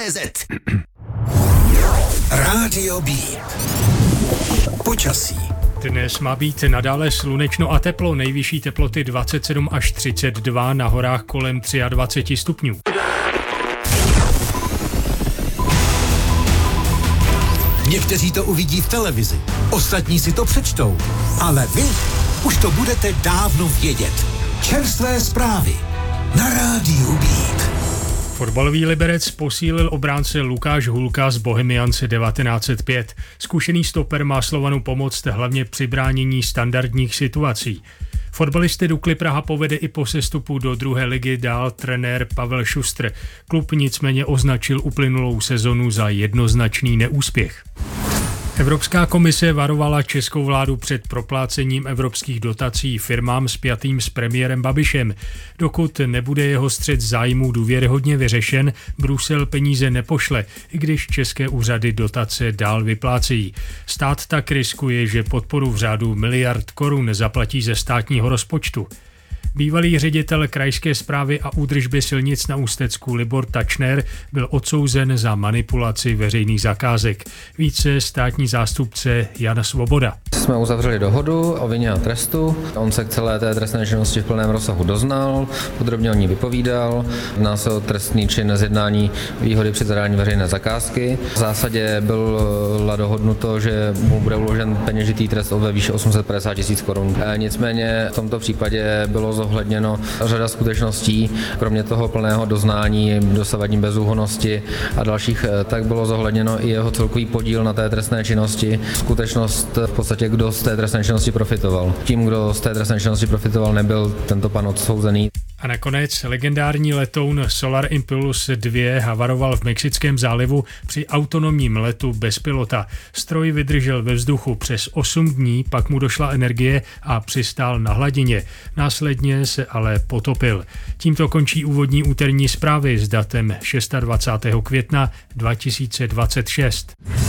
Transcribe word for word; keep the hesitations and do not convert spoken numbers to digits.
Z. Rádio Beat. Počasí. Dnes má být nadále slunečno a teplo, nejvyšší teploty dvacet sedm až třicet dva, na horách kolem dvacet tři stupňů. Někteří to uvidí v televizi, ostatní si to přečtou, ale vy už to budete dávno vědět. Čerstvé zprávy na Rádiu Beat. Fotbalový Liberec posílil obránce Lukáš Hulka z Bohemians devatenáct set pět. Zkušený stoper má Slovanu pomoct hlavně při bránění standardních situací. Fotbalisty Dukly Praha povede i po sestupu do druhé ligy dál trenér Pavel Šustr. Klub nicméně označil uplynulou sezonu za jednoznačný neúspěch. Evropská komise varovala českou vládu před proplácením evropských dotací firmám spjatým s premiérem Babišem. Dokud nebude jeho střet zájmů důvěryhodně vyřešen, Brusel peníze nepošle, i když české úřady dotace dál vyplácejí. Stát tak riskuje, že podporu v řádu miliard korun zaplatí ze státního rozpočtu. Bývalý ředitel krajské správy a údržby silnic na Ústecku Libor Tačner byl odsouzen za manipulaci veřejných zakázek. Více státní zástupce Jan Svoboda. Jsme uzavřeli dohodu o vině a trestu. On se k celé té trestné činnosti v plném rozsahu doznal, podrobně o ní vypovídal. Jedná se o trestný čin zjednání výhody při zadání veřejné zakázky. V zásadě bylo dohodnuto, že mu bude uložen peněžitý trest ve výši osm set padesát tisíc korun. Nicméně v tomto případě bylo zohledněno řada skutečností, kromě toho plného doznání, dosavadní bezúhonnosti a dalších, tak bylo zohledněno i jeho celkový podíl na té trestné činnosti. Skutečnost v podstatě, kdo z té trestné činnosti profitoval. Tím, kdo z té trestné činnosti profitoval, nebyl tento pan odsouzený. A nakonec legendární letoun Solar Impulse dva havaroval v Mexickém zálivu při autonomním letu bez pilota. Stroj vydržel ve vzduchu přes osm dní, pak mu došla energie a přistál na hladině. Následně se ale potopil. Tímto končí úvodní úterní zprávy s datem dvacátého šestého května dva tisíce dvacet šest.